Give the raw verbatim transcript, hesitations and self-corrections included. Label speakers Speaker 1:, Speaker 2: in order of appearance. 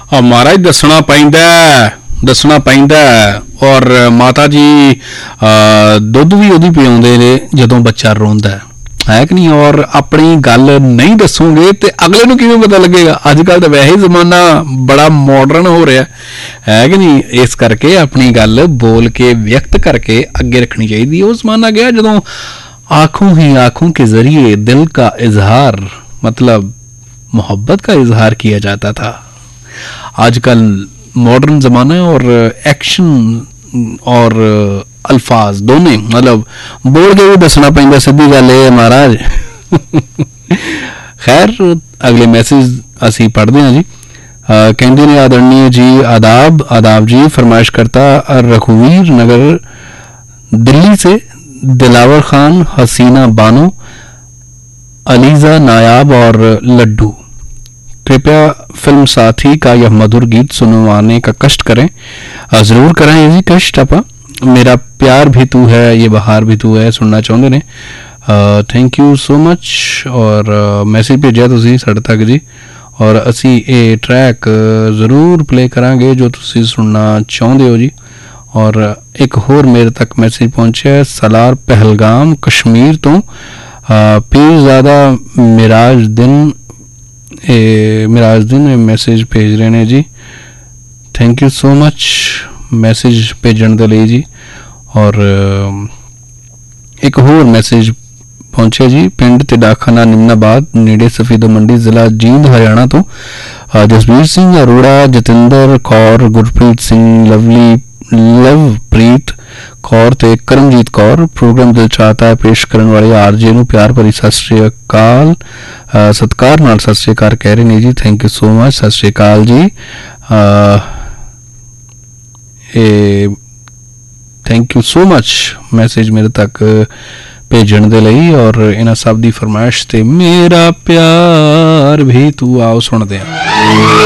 Speaker 1: महाराज दसना पैंदा दसना पैंदा और माता जी दुध भी उहदी पिआउंदे ने जदों बच्चा रोंदा है कि नहीं। और अपनी गल नहीं दसोगे तो अगले नूं किवें पता लगेगा। अजकल तो वैसे ही जमाना बड़ा मॉडर्न हो रहा है कि नहीं। इस करके अपनी गल बोल के व्यक्त करके अगे रखनी चाहिए। वो जमाना गया जदों आँखों ही आँखों के जरिए दिल का इजहार मतलब मोहब्बत का इजहार किया जाता था। आजकल मॉडर्न ज़माना है और एक्शन और अल्फाज दोनों मतलब बोल के भी दसना पैंदा। सीधी गल है महाराज। खैर अगले मैसेज असी पढ़ते हैं जी। कहते ने आदरणीय जी आदाब आदाब जी। फरमाइश करता रघुवीर नगर दिल्ली से दिलावर खान, हसीना बानो, अलीजा नायाब और लड्डू। कृपया फिल्म साथी का यह मधुर गीत सुनवाने का कष्ट करें। जरूर करें जी कष्ट। आपा मेरा प्यार भी तू है ये बहार भी तू है सुनना चाहते ने। थैंक यू सो मच और मैसेज भेजा तुसी साडे तक जी। और असी ये ट्रैक जरूर प्ले करांगे जो तुसी सुनना चाहते हो जी। और एक होर मेरे तक मैसेज पहुंचा सलार पहलगाम कश्मीर तो पीरजादा मिराज दिन ए, मिराज दिन मैसेज भेज रहे हैं जी। Thank you so much message भेजने के लिए जी। और एक होर मैसेज पहुंचे जी पिंड तिडाखाना निमनाबाद नेड़े सफीदो मंडी जिला जींद हरियाणा तो जसबीर सिंह अरोड़ा, जतिंदर कौर, गुरप्रीत सिंह, लवली लवप्रीत कौर ते करमजीत कौर। प्रोग्राम दिल चाहता है पेश करने वाले आरजे नूं प्यार भरी सत श्री अकाल सत्कार नाल सत श्री अकाल कह रहे ने जी। थैंक यू सो मच सत श्री अकाल जी। Thank you so much message मेरे तक भेजण दे लई। और इन्हां सब दी फरमाइश ते मेरा प्यार भी तू आओ सुनदे आ।